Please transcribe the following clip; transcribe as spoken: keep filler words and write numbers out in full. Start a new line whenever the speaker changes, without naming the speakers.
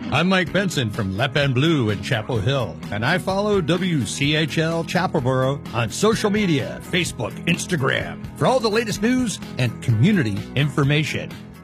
I'm Mike Benson from Lep and Blue in Chapel Hill, and I follow W C H L Chapelboro on social media, Facebook, Instagram, for all the latest news and community information.